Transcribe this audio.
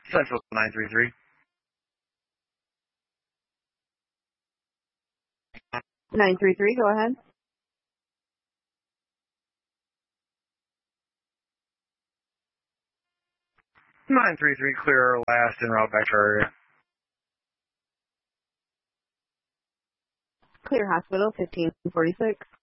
Central 933. 933, go ahead. Nine three three, clear last en route back to our area. Clear hospital, 1546.